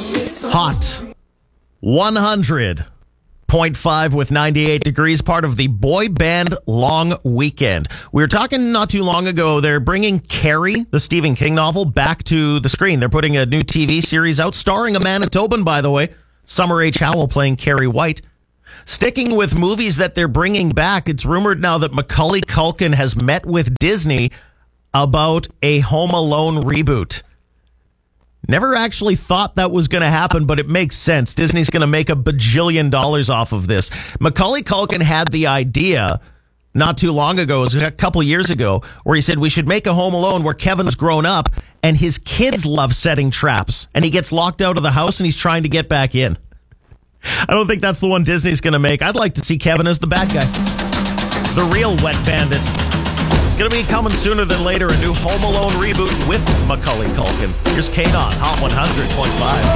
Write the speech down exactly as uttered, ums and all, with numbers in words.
Hot one hundred point five with ninety-eight degrees, part of the boy band long weekend. We were talking not too long ago, they're bringing Carrie, the Stephen King novel, back to the screen. They're putting a new T V series out, starring Amanda Tobin, by the way. Summer H. Howell playing Carrie White. Sticking with movies that they're bringing back, it's rumored now that Macaulay Culkin has met with Disney about a Home Alone reboot. Never actually thought that was going to happen, but it makes sense. Disney's going to make a bajillion dollars off of this. Macaulay Culkin had the idea not too long ago, it was a couple years ago, where he said we should make a Home Alone where Kevin's grown up and his kids love setting traps, and he gets locked out of the house and he's trying to get back in. I don't think that's the one Disney's going to make. I'd like to see Kevin as the bad guy. The real wet bandit. It's going to be coming sooner than later, a new Home Alone reboot with Macaulay Culkin. Here's Kate on Hot one hundred point five.